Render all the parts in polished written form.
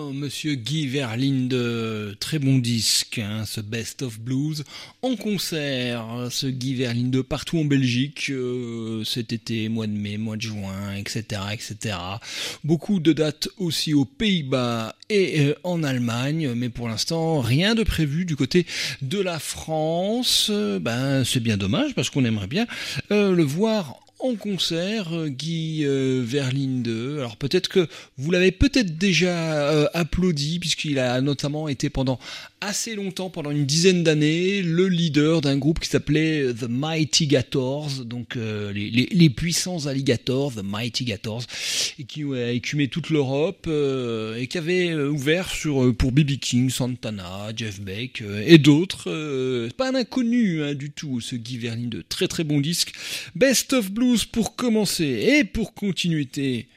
Monsieur Guy Verlinde, très bon disque, ce Best of Blues, en concert, ce Guy Verlinde partout en Belgique, cet été, mois de mai, mois de juin, etc., etc. Beaucoup de dates aussi aux Pays-Bas et en Allemagne, mais pour l'instant, rien de prévu du côté de la France. C'est bien dommage, parce qu'on aimerait bien le voir en concert, Guy Verlinde. Alors peut-être que vous l'avez peut-être déjà applaudi, puisqu'il a notamment été pendant assez longtemps, pendant une dizaine d'années, le leader d'un groupe qui s'appelait The Mighty Gators, donc les puissants alligators, The Mighty Gators, et qui a écumé toute l'Europe, et qui avait ouvert pour B.B. King, Santana, Jeff Beck et d'autres. Pas un inconnu du tout, ce Guy Verlinde. Très très bon disque. Best of Blues pour commencer, et pour continuité,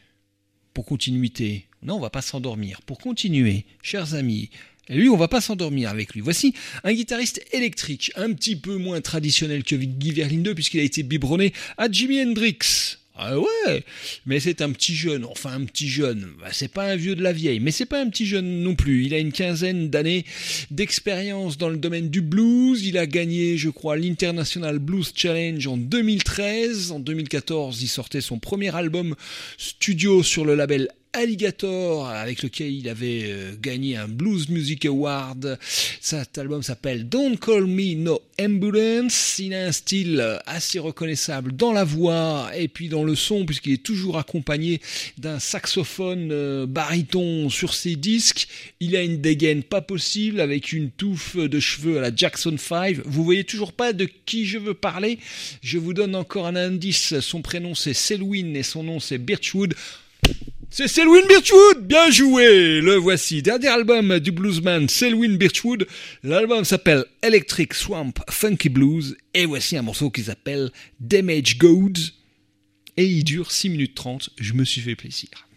non, on va pas s'endormir, pour continuer, chers amis, lui, on va pas s'endormir avec lui. Voici un guitariste électrique, un petit peu moins traditionnel que Guy Verlinde, puisqu'il a été biberonné à Jimi Hendrix. Ah ouais, mais c'est un petit jeune, c'est pas un vieux de la vieille, mais c'est pas un petit jeune non plus. Il a une quinzaine d'années d'expérience dans le domaine du blues. Il a gagné, je crois, l'International Blues Challenge en 2013. En 2014, il sortait son premier album studio sur le label Alligator, avec lequel il avait gagné un Blues Music Award. Cet album s'appelle Don't Call Me No Ambulance. Il a un style assez reconnaissable dans la voix et puis dans le son, puisqu'il est toujours accompagné d'un saxophone baryton sur ses disques. Il a une dégaine pas possible, avec une touffe de cheveux à la Jackson 5. Vous voyez toujours pas de qui je veux parler? Je vous donne encore un indice. Son prénom c'est Selwyn et son nom c'est Birchwood. C'est Selwyn Birchwood, bien joué. Le voici, dernier album du bluesman Selwyn Birchwood. L'album s'appelle Electric Swamp Funky Blues, et voici un morceau qui s'appelle Damage Goods, et il dure 6 minutes 30, je me suis fait plaisir.